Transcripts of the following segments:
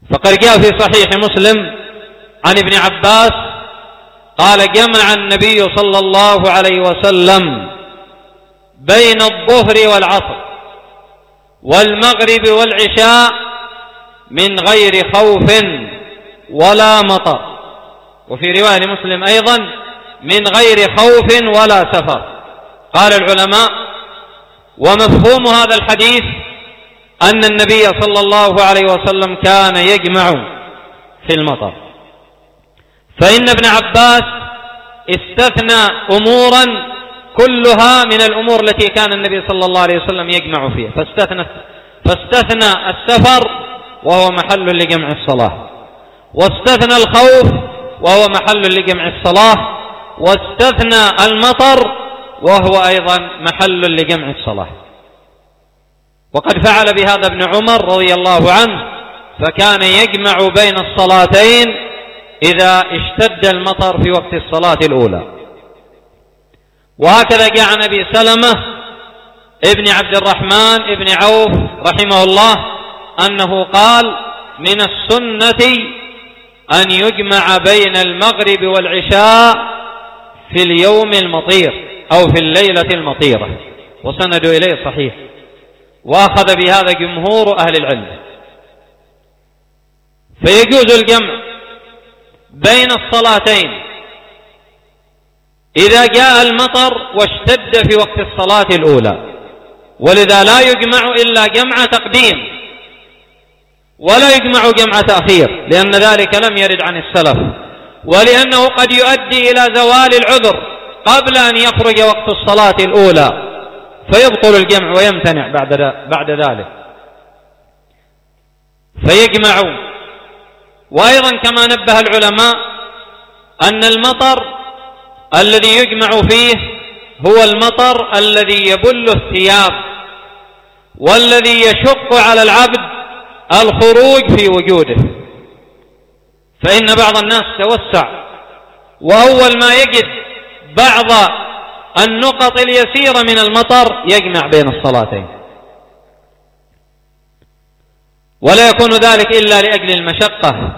فقد جاء في صحيح مسلم عن ابن عباس قال: جمع النبي صلى الله عليه وسلم بين الظهر والعصر والمغرب والعشاء من غير خوف ولا مطر، وفي رواية مسلم أيضا من غير خوف ولا سفر. قال العلماء: ومفهوم هذا الحديث أن النبي صلى الله عليه وسلم كان يجمع في المطر، فإن ابن عباس استثنى أمورا كلها من الأمور التي كان النبي صلى الله عليه وسلم يجمع فيها، فاستثنى السفر وهو محل لجمع الصلاة، واستثنى الخوف وهو محل لجمع الصلاة، واستثنى المطر وهو أيضا محل لجمع الصلاة. وقد فعل بهذا ابن عمر رضي الله عنه، فكان يجمع بين الصلاتين إذا اشتد المطر في وقت الصلاة الأولى. وهكذا جاء عن أبي سلمة ابن عبد الرحمن ابن عوف رحمه الله أنه قال: من السنة أن يجمع بين المغرب والعشاء في اليوم المطير أو في الليلة المطيرة، وسند إليه صحيح، وأخذ بهذا جمهور أهل العلم. فيجوز الجمع بين الصلاتين إذا جاء المطر واشتد في وقت الصلاة الأولى، ولذا لا يجمع إلا جمع تقديم ولا يجمع جمع تأخير، لأن ذلك لم يرد عن السلف، ولأنه قد يؤدي إلى زوال العذر قبل أن يخرج وقت الصلاة الأولى، فيبطل الجمع ويمتنع بعد ذلك، فيجمعون. وأيضا كما نبه العلماء أن المطر الذي يجمع فيه هو المطر الذي يبل الثياب والذي يشق على العبد الخروج في وجوده، فإن بعض الناس توسع وأول ما يجد بعض النقط اليسيرة من المطر يجمع بين الصلاتين، ولا يكون ذلك إلا لأجل المشقة.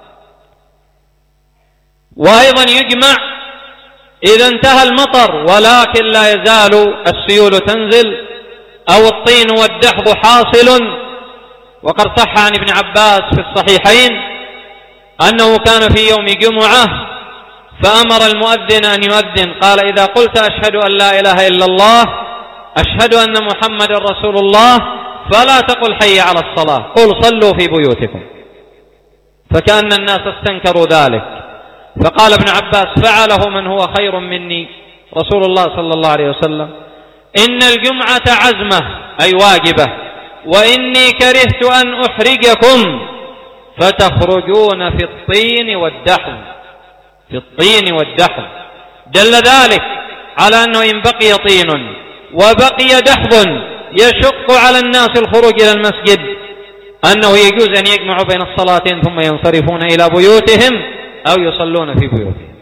وأيضا يجمع إذا انتهى المطر ولكن لا يزال السيول تنزل أو الطين والدحض حاصل. وقد صح عن ابن عباس في الصحيحين أنه كان في يوم جمعة فأمر المؤذن أن يؤذن، قال: إذا قلت أشهد أن لا إله إلا الله أشهد أن محمد رسول الله فلا تقل حي على الصلاة، قل صلوا في بيوتكم. فكأن الناس استنكروا ذلك، فقال ابن عباس: فعله من هو خير مني رسول الله صلى الله عليه وسلم، إن الجمعة عزمة أي واجبة، وإني كرهت أن أحرجكم فتخرجون في الطين والدحض، في الطين والدحض. دل ذلك على أنه إن بقي طين وبقي دحض يشق على الناس الخروج إلى المسجد أنه يجوز أن يجمعوا بين الصلاتين ثم ينصرفون إلى بيوتهم أو يصلون في بيوتهم.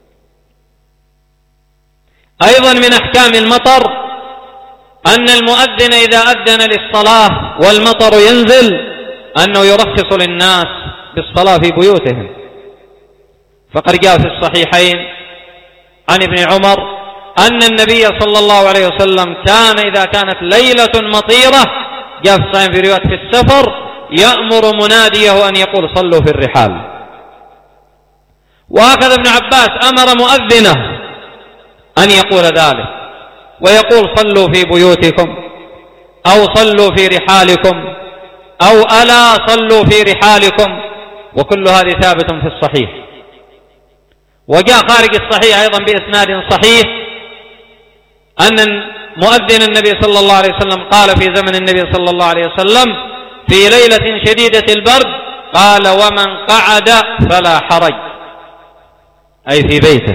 أيضا من أحكام المطر أن المؤذن إذا أذن للصلاة والمطر ينزل أنه يرخص للناس بالصلاة في بيوتهم، فقد جاء في الصحيحين عن ابن عمر أن النبي صلى الله عليه وسلم كان إذا كانت ليلة مطيرة، جاء في الصحيح في رواية في السفر، يأمر مناديه أن يقول صلوا في الرحال. وهكذا ابن عباس أمر مؤذنه أن يقول ذلك ويقول صلوا في بيوتكم أو صلوا في رحالكم أو ألا صلوا في رحالكم، وكل هذه ثابت في الصحيح. وجاء خارج الصحيح أيضا بإسناد صحيح أن مؤذن النبي صلى الله عليه وسلم قال في زمن النبي صلى الله عليه وسلم في ليلة شديدة البرد، قال: ومن قعد فلا حرج، أي في بيته.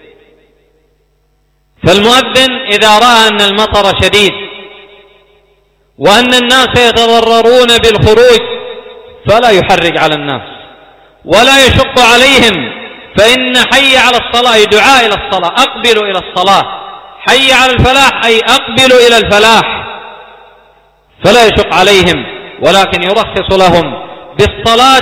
فالمؤذن إذا رأى أن المطر شديد وأن الناس يتضررون بالخروج فلا يحرج على الناس ولا يشق عليهم، فإن حي على الصلاة دعاء إلى الصلاة، أقبلوا إلى الصلاة، حي على الفلاح أي أقبلوا إلى الفلاح، فلا يشق عليهم ولكن يرخص لهم بالصلاة